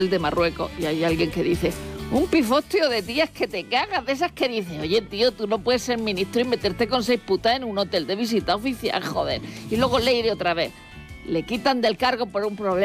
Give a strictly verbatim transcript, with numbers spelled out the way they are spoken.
de Marruecos y hay alguien que dice, un pifostio de tías que te cagas, de esas que dices, oye tío, tú no puedes ser ministro y meterte con seis putas en un hotel de visita oficial, joder. Y luego le iré otra vez, le quitan del cargo por un problema.